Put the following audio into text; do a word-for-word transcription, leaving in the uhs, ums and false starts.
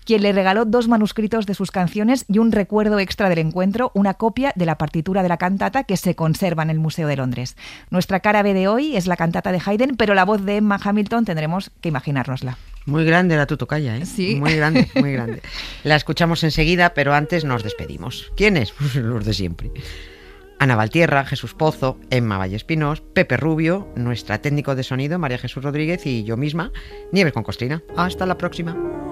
quien le regaló dos manuscritos de sus canciones y un recuerdo extra del encuentro, una copia de la partitura de la cantata que se conserva en el Museo de Londres. Nuestra cara B de hoy es la cantata de Haydn, pero la voz de Emma Hamilton tendremos que imaginárnosla. Muy grande la tutocaya, ¿eh? Sí. Muy grande, muy grande. La escuchamos enseguida, pero antes nos despedimos. ¿Quiénes? Pues los de siempre. Ana Valtierra, Jesús Pozo, Emma Vallespinós, Pepe Rubio, nuestra técnico de sonido, María Jesús Rodríguez, y yo misma, Nieves con Costrina. Hasta la próxima.